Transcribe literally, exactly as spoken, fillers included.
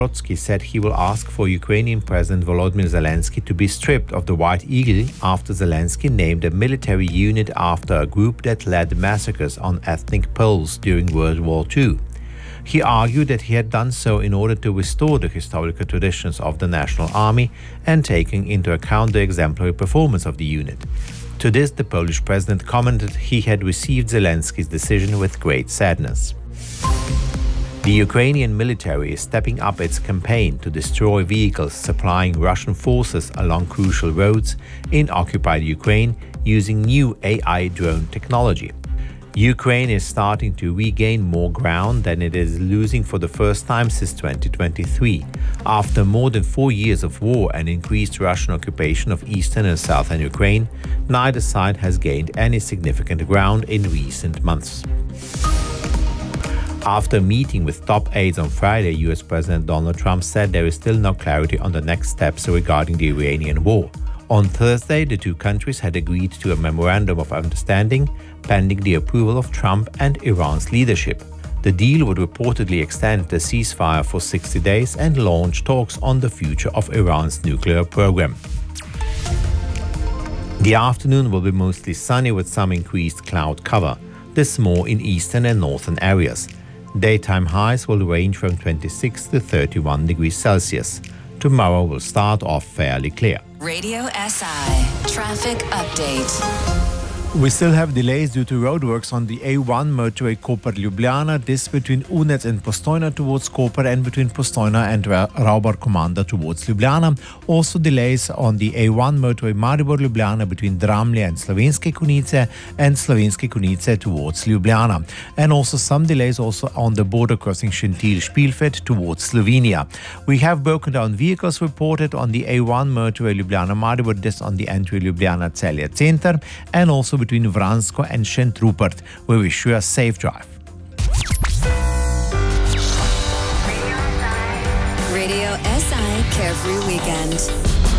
Trotsky said he will ask for Ukrainian President Volodymyr Zelensky to be stripped of the White Eagle after Zelensky named a military unit after a group that led massacres on ethnic Poles during World War Two. He argued that he had done so in order to restore the historical traditions of the National Army and taking into account the exemplary performance of the unit. To this, the Polish president commented he had received Zelensky's decision with great sadness. The Ukrainian military is stepping up its campaign to destroy vehicles supplying Russian forces along crucial roads in occupied Ukraine using new A I drone technology. Ukraine is starting to regain more ground than it is losing for the first time since twenty twenty-three, after more than four years of war and increased Russian occupation of eastern and southern Ukraine. Neither side has gained any significant ground in recent months. After a meeting with top aides on Friday, U S President Donald Trump said there is still no clarity on the next steps regarding the Iranian war. On Thursday, the two countries had agreed to a memorandum of understanding pending the approval of Trump and Iran's leadership. The deal would reportedly extend the ceasefire for sixty days and launch talks on the future of Iran's nuclear program. The afternoon will be mostly sunny with some increased cloud cover. This more in eastern and northern areas. Daytime highs will range from twenty-six to thirty-one degrees Celsius. Tomorrow will start off fairly clear. Radio S I Traffic Update. We still have delays due to roadworks on the A one motorway Koper-Ljubljana, this between Unec and Postojna towards Koper and between Postojna and Ravbar-Komanda towards Ljubljana. Also delays on the A one motorway Maribor-Ljubljana between Dramlje and Slovenske Konjice and Slovenske Konjice towards Ljubljana. And also some delays also on the border crossing Šentilj-Špilfet towards Slovenia. We have broken down vehicles reported on the A one motorway Ljubljana-Maribor, this on the entry Ljubljana-Celje Center, and also between Vransko and Šentrupert. We wish you a safe drive. Radio S I Carefree Weekend.